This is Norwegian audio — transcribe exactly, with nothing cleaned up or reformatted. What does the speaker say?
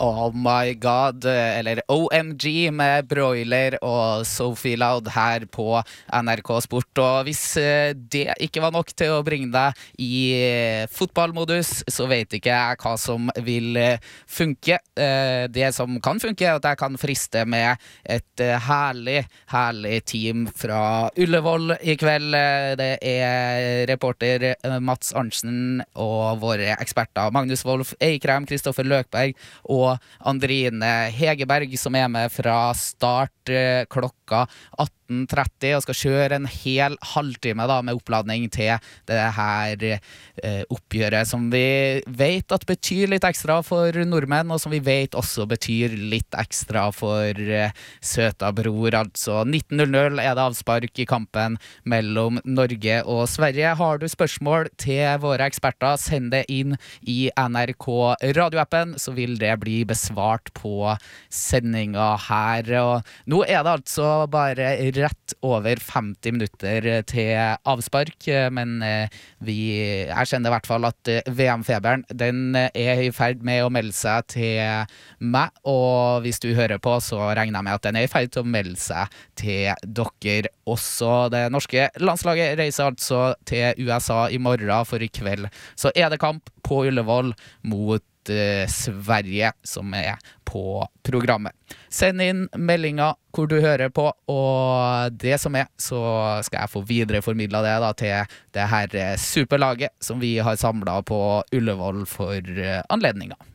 Oh my god, eller O M G med Broiler og Sophie Loud her på N R K Sport. Og hvis det ikke var nok til å bringe deg i fotballmodus, så vet ikke jeg hva som vil funke. Det som kan funke er at jeg kan friste med et herlig, herlig team fra Ullevål i kveld. Det er reporter Mats Arntzen og våre eksperter Magnus Wolff Eikrem, Kristoffer Løkberg og Andrine Hegerberg, som er med fra start eh, klokka atten tretti og skal kjøre en hel halvtime da, med oppladning til det her eh, oppgjøret som vi vet at betyr litt ekstra for nordmenn, og som vi vet også betyr litt ekstra for eh, søta bror. Altså nitten null null er det avspark i kampen mellom Norge og Sverige. Har du spørsmål til våre eksperter, send det inn i N R K radioappen, så vil det bli besvart på sendinga her. Og nå er det altså bare rett over femti minutter til avspark, men vi, jeg kjenner i hvert fall at V M-feberen, den er i ferd med å melde seg til meg, og hvis du hører på, så regner jeg med at den er i ferd til å melde seg til dere også. Det norske landslaget reiser altså til U S A i morgen, for i kveld så er det kamp på Ullevål mot Sverige som er på programmet. Send inn meldinger hvor du hører på, og det som er, så skal jeg få videreformidla det da til det her superlaget som vi har samlet på Ullevål for anledninga.